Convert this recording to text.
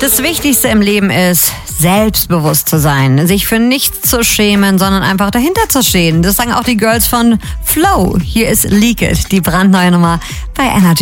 Das Wichtigste im Leben ist, selbstbewusst zu sein, sich für nichts zu schämen, sondern einfach dahinter zu stehen. Das sagen auch die Girls von Flow. Hier ist Leak It, die brandneue Nummer bei Energy.